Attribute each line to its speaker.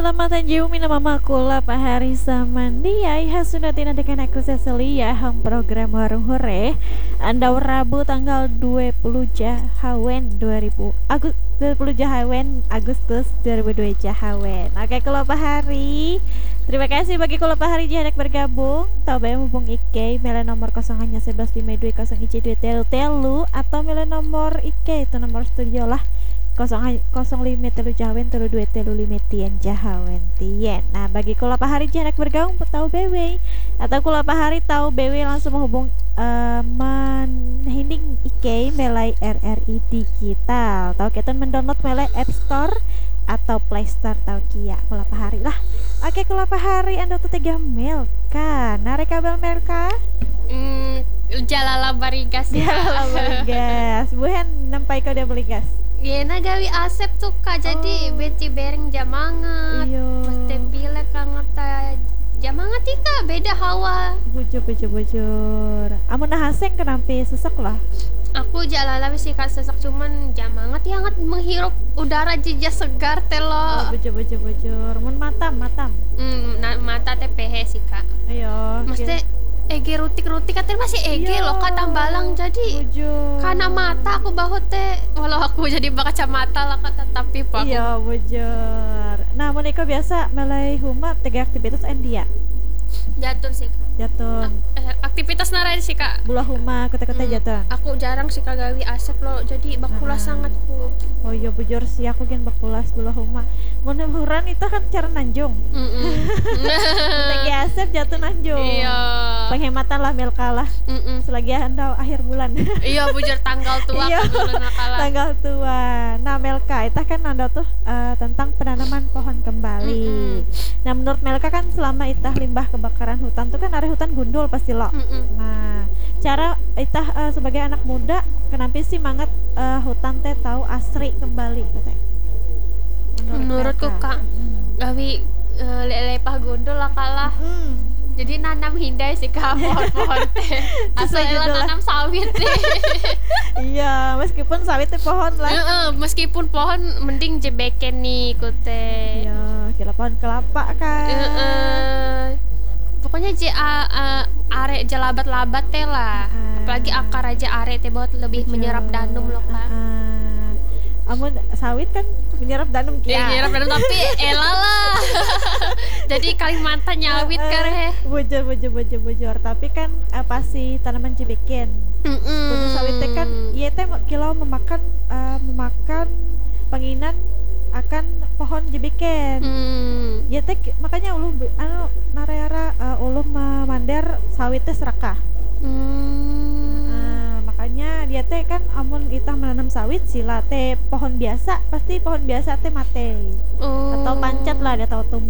Speaker 1: selamat anjing mina mama kula Pak Hari Samandiai hasunatina dengan aku Cecilia hang program warung hore Anda Rabu tanggal 20 Jahawen 2000 Agus 20 Jahawen Agustus 2002 Jahawen. Oke kula Pak Hari, terima kasih bagi kula Pak Hari hendak bergabung. Tau bae mumpung IK mele nomor 0 hanya 1152 0 IC 2 telu atau mele nomor IK itu nomor studio lah 05 telu Jahawen telu 2 telu 5 tien Jahawen tien. Nah bagi kula Pak Hari hendak bergabung tahu BW atau kula Pak Hari tahu BW langsung menghubung menhinding IK melai RRI digital tahu kita mendownload melai App Store atau Play Store tahu kia kula Pak Hari lah. Oke kula Pak Hari Anda tuh tiga Melka nare kabel Melka
Speaker 2: Jalala barigas ya.
Speaker 1: Jalala barigas buhen nampai kau dia beli gas
Speaker 2: Gena gawi asep tuh kak jadi beti bereng jamangat mesti pilek kanget jamangat ika beda hawa
Speaker 1: bujur amun nahaseng kenampi sesak lah
Speaker 2: aku jalala sih kak sesak cuman jamangat ya ngat menghirup udara jija segar telo
Speaker 1: bujur mun matam
Speaker 2: mata TPH sih kak
Speaker 1: ayo
Speaker 2: mesti Ege rutik katanya masih Ege loh kak tambalang jadi karena mata aku bahut teh walau aku jadi berkacamata lah kata tapi pak
Speaker 1: iya bujur. Nah Monika biasa melai huma tiga aktivitas India
Speaker 2: jatuh sih
Speaker 1: jatuh
Speaker 2: aktivitas narai sih kak
Speaker 1: bulah huma kata-kata jatuh
Speaker 2: aku jarang sih kak gawi asep loh jadi bakulas sangat ku
Speaker 1: oh iya bujur sih aku gen bakulas bulah huma mun huran itu kan cara nanjung lagi asep jatuh nanjung
Speaker 2: iya
Speaker 1: penghematan lah Melka lah selagi anda akhir bulan
Speaker 2: iya bujur tanggal tua
Speaker 1: iya, tanggal tua. Nah Melka itu kan anda tuh tentang penanaman pohon kembali. Nah menurut Melka kan selama itah limbah kebakaran hutan tuh kan ada hutan gundul pasti lo. Nah cara itah sebagai anak muda kenapa sih mangat hutan teh tahu asri kembali katanya
Speaker 2: menurutku kak gawi lepah gundul lah kalah jadi nanam hindai sih kak pohon-pohon teh asal nanam sawit teh
Speaker 1: iya meskipun sawit teh pohon lah
Speaker 2: meskipun pohon mending jebeken nih kute
Speaker 1: iya kira pohon kelapa kan
Speaker 2: pokoknya are jelabat-labat teh lah apalagi akar aja are teh buat lebih menyerap danum loh kak
Speaker 1: amun sawit kan menyerap danum kia
Speaker 2: menyerap danum tapi elalah jadi Kalimantan nyawit kare
Speaker 1: bujur tapi kan pasti tanaman jebekin kudu sawit teh kan ieu teh kilau memakan penginan akan pohon jebekin ieu teh makanya uluh nareara uluh mandir sawit teh serakah makanya dia teh kan amun itah menanam sawit sila teh pohon biasa pasti pohon biasa teh mate atau pancat lah dia tahu tumbuh